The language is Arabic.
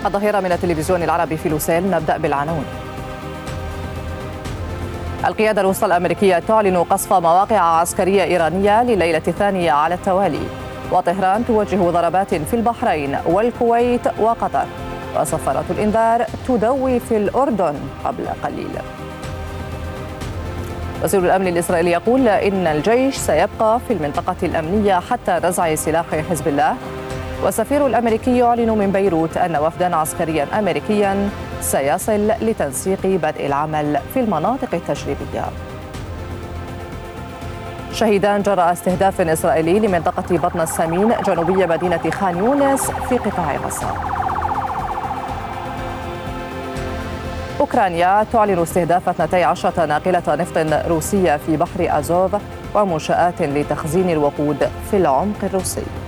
الظهيرة من التلفزيون العربي في لوسيل. نبدأ بالعناوين. القيادة الوسطى الأمريكية تعلن قصف مواقع عسكرية إيرانية لليلة الثانية على التوالي، وطهران توجه ضربات في البحرين والكويت وقطر، وصفارة الإنذار تدوي في الأردن قبل قليل. وزير الأمن الإسرائيلي يقول إن الجيش سيبقى في المنطقة الأمنية حتى نزع سلاح حزب الله. والسفير الأمريكي يعلن من بيروت أن وفداً عسكرياً أمريكياً سيصل لتنسيق بدء العمل في المناطق التجريبية. شهيدان جراء استهداف إسرائيلي لمنطقة بطن السمين جنوبية مدينة خان يونس في قطاع غزة. أوكرانيا تعلن استهداف 12 ناقلة نفط روسية في بحر أزوف ومنشآت لتخزين الوقود في العمق الروسي.